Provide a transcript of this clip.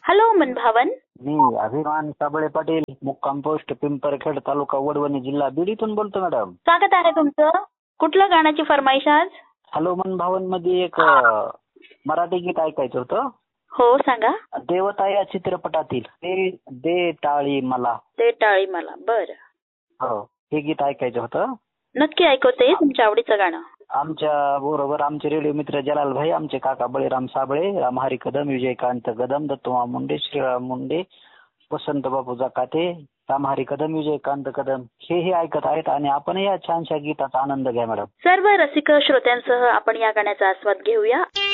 Hello मनभावन. मी अभिमान साबळे पाटील, मुक्काम पोस्ट पिंपरखेड, तालुका वडवणी, जिल्हा बीड इथून बोलतो मॅडम. स्वागत आहे तुमचं. कुठलं गाण्याची फरमाईश आज? हॅलो मनभावन मध्ये एक मराठी गीत ऐकायचं होतं. हो सांगा. देवता या चित्रपटातील दे टाळी मला. ते टाळी मला. बरं, हो, हे गीत ऐकायचं होतं. नक्की ऐकवते तुमच्या आवडीचं गाणं. आमच्या बरोबर आमचे रेडिओ मित्र जलाल भाई, आमचे काका बळीराम साबळे, रामहरी कदम, विजयकांत कदम, दत्तोमा मुंडे, श्रीराम मुंडे, वसंत बापू जाकाते, रामहरी कदम, विजयकांत कदम हे ऐकत आहेत आणि आपण या छानशा गीताचा आनंद घ्या मॅडम. सर्व रसिक श्रोत्यांसह आपण या गाण्याचा आस्वाद घेऊया.